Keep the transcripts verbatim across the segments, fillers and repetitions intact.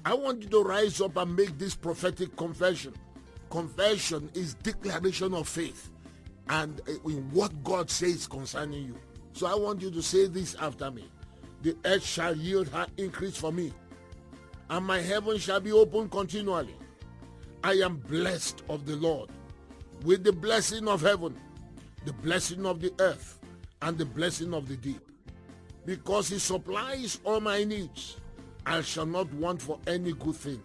I want you to rise up and make this prophetic confession. Confession is declaration of faith and in what God says concerning you. So I want you to say this after me. The earth shall yield her increase for me, and my heaven shall be open continually. I am blessed of the Lord with the blessing of heaven, the blessing of the earth, and the blessing of the deep. Because he supplies all my needs, I shall not want for any good thing.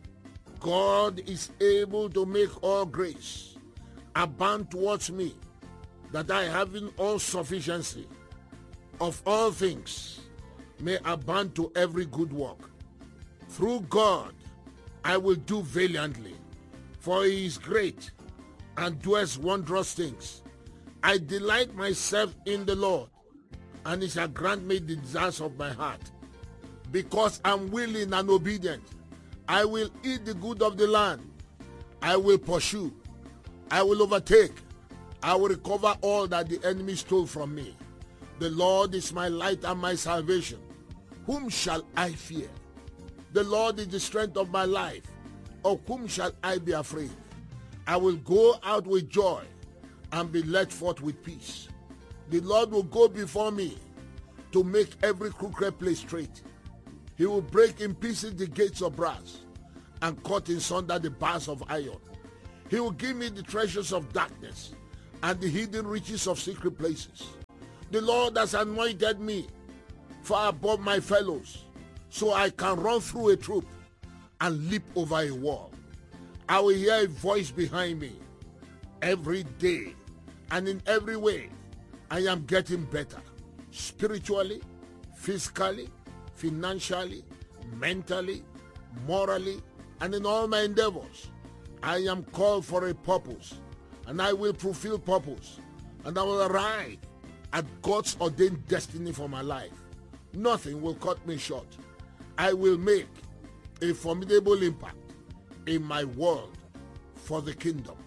God is able to make all grace abound towards me, that I, having all sufficiency of all things, may abound to every good work. Through God I will do valiantly, for he is great and doeth wondrous things. I delight myself in the Lord, and he shall grant me the desires of my heart. Because I'm willing and obedient, I will eat the good of the land. I will pursue. I will overtake. I will recover all that the enemy stole from me. The Lord is my light and my salvation. Whom shall I fear? The Lord is the strength of my life. Of whom shall I be afraid? I will go out with joy and be led forth with peace. The Lord will go before me to make every crooked place straight. He will break in pieces the gates of brass and cut in sunder the bars of iron. He will give me the treasures of darkness and the hidden riches of secret places. The Lord has anointed me far above my fellows, so I can run through a troop and leap over a wall. I will hear a voice behind me every day, and in every way I am getting better, spiritually, physically, financially, mentally, morally, and in all my endeavors. I am called for a purpose, and I will fulfill purpose, and I will arrive at God's ordained destiny for my life. Nothing will cut me short. I will make a formidable impact in my world for the kingdom.